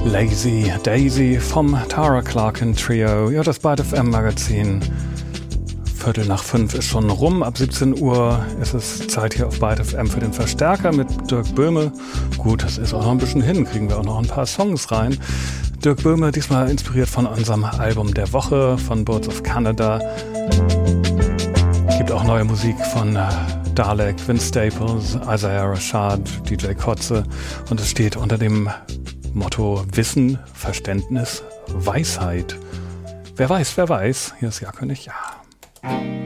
Lazy Daisy vom Tara Clarkin Trio. Ja, das Byte FM Magazin. 4:45 ist schon rum. Ab 17 Uhr ist es Zeit hier auf Byte FM für den Verstärker mit Dirk Böhme. Gut, das ist auch noch ein bisschen hin. Kriegen wir auch noch ein paar Songs rein. Dirk Böhme, diesmal inspiriert von unserem Album der Woche von Birds of Canada. Gibt auch neue Musik von Dalek, Vince Staples, Isaiah Rashad, DJ Kotze. Und es steht unter dem Motto Wissen, Verständnis, Weisheit. Wer weiß, wer weiß. Hier ist Jakob, ja.